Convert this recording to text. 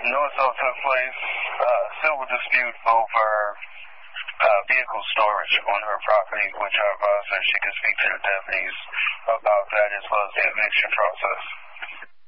also took place civil dispute over vehicle storage on her property, which I advised her she could speak to the deputies about that as well as the eviction process.